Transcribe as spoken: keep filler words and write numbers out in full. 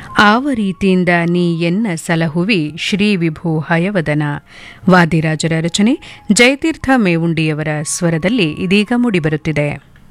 ಆವ ರೀತಿಯಿಂದ ನೀ ಎನ್ನ ಸಲಹುವಿ ಶ್ರೀ ವಿಭು ಹಯವದನ. ವಾದಿರಾಜರ ರಚನೆ ಜಯತೀರ್ಥ ಮೇವುಂಡಿಯವರ ಸ್ವರದಲ್ಲಿ ಇದೀಗ ಮೂಡಿಬರುತ್ತಿದೆ.